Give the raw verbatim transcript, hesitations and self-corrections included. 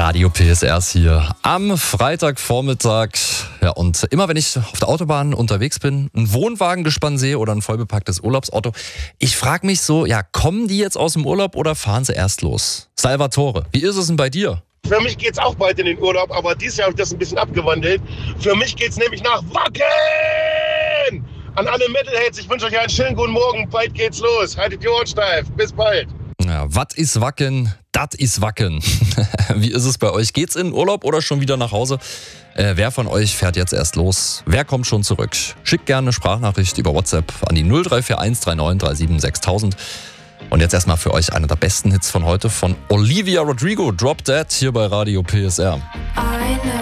Radio P S R hier am Freitagvormittag. Ja, und immer wenn ich auf der Autobahn unterwegs bin, einen Wohnwagengespann sehe oder ein vollbepacktes Urlaubsauto, ich frage mich so, ja, kommen die jetzt aus dem Urlaub oder fahren sie erst los? Salvatore, wie ist es denn bei dir? Für mich geht's auch bald in den Urlaub, aber dieses Jahr habe ich das ein bisschen abgewandelt. Für mich geht's nämlich nach Wacken! An alle Metalheads, ich wünsche euch einen schönen guten Morgen. Bald geht's los. Haltet die Ohren steif. Bis bald. Ja, was ist Wacken? Das ist Wacken. Wie ist es bei euch? Geht's in den Urlaub oder schon wieder nach Hause? Äh, wer von euch fährt jetzt erst los? Wer kommt schon zurück? Schickt gerne eine Sprachnachricht über WhatsApp an die null drei vier eins drei neun drei sieben sechs null null null. Und jetzt erstmal für euch einer der besten Hits von heute von Olivia Rodrigo, Drop Dead, hier bei Radio P S R.